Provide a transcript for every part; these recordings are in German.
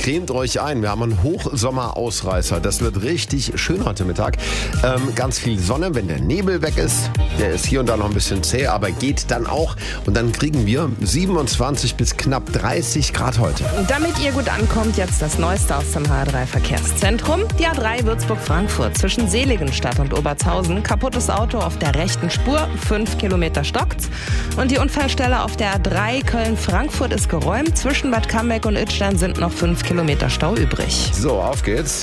cremt euch ein. Wir haben einen Hochsommerausreißer. Das wird richtig schön heute Mittag. Ganz viel Sonne, wenn der Nebel weg ist. Der ist hier und da noch ein bisschen zäh, aber geht dann auch. Und dann kriegen wir 27 bis knapp 30 Grad heute. Damit ihr gut ankommt, jetzt das Neueste aus dem HR3 Verkehrszentrum. Die A3 Würzburg-Frankfurt zwischen Seligenstadt und Obertshausen. Kaputtes Auto auf der rechten Spur, 5 Kilometer stockt's. Und die Unfallstelle auf der A3 Köln-Frankfurt ist geräumt. Zwischen Bad Cambeck und Idstein sind noch 5 Kilometer Stau übrig. So, auf geht's.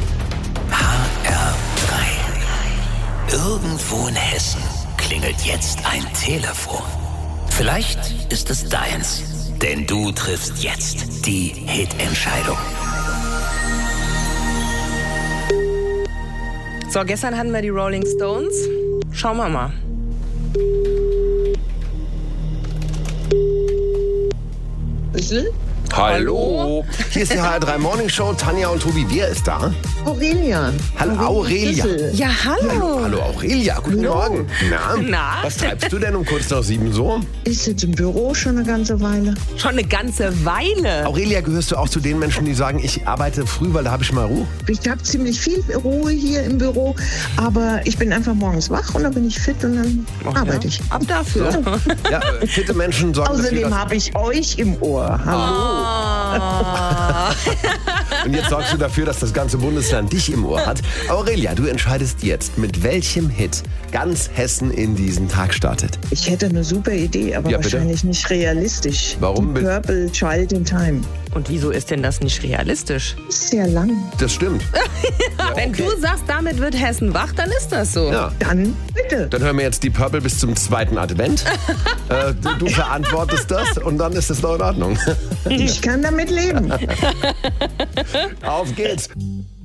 HR3. Irgendwo in Hessen klingelt jetzt ein Telefon. Vielleicht ist es deins, denn du triffst jetzt die Hit-Entscheidung. So, gestern hatten wir die Rolling Stones. Schauen wir mal. Hallo. Hier ist die HR3 Morning Show. Tanja und Tobi, wer ist da? Aurelia. Hallo Aurelia. Ja, hallo. Hallo Aurelia, guten Morgen. Na? Was treibst du denn um kurz nach 7 so? Ich sitze im Büro schon eine ganze Weile. Schon eine ganze Weile. Aurelia, gehörst du auch zu den Menschen, die sagen, ich arbeite früh, weil da habe ich mal Ruhe? Ich habe ziemlich viel Ruhe hier im Büro, aber ich bin einfach morgens wach und dann bin ich fit und dann arbeite ich. Ab dafür. Ja, fitte Menschen sorgen Außerdem dafür, habe ich euch im Ohr. Hallo. und jetzt sorgst du dafür, dass das ganze Bundesland dich im Ohr hat. Aurelia, du entscheidest jetzt, mit welchem Hit ganz Hessen in diesen Tag startet. Ich hätte eine super Idee, aber Ja, bitte? wahrscheinlich nicht realistisch. Warum? Die Purple Child in Time. Und wieso ist denn das nicht realistisch? Ist sehr lang. Das stimmt. Wenn du sagst, damit wird Hessen wach, dann ist das so. Ja. Dann bitte. Dann hören wir jetzt die Purple bis zum 2. Advent. Du verantwortest das und dann ist es noch in Ordnung. Ich kann damit leben. Auf geht's.